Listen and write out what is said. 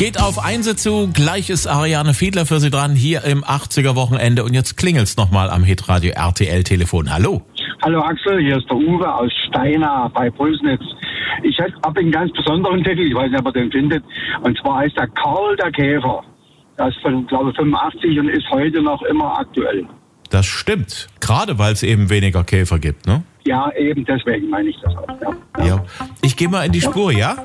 Geht auf Einse zu, gleich ist Ariane Fiedler für Sie dran, hier im 80er-Wochenende. Und jetzt klingelt's nochmal am Hitradio RTL-Telefon. Hallo. Hallo Axel, hier ist der Uwe aus Steinach bei Brüsnitz. Ich habe einen ganz besonderen Titel, ich weiß nicht, ob ihr den findet. Und zwar heißt der Karl der Käfer. Das ist von, glaube ich, 85 und ist heute noch immer aktuell. Das stimmt. Gerade weil es eben weniger Käfer gibt, ne? Ja, eben deswegen meine ich das auch. Ja. Ja. Ich gehe mal in die Spur, ja?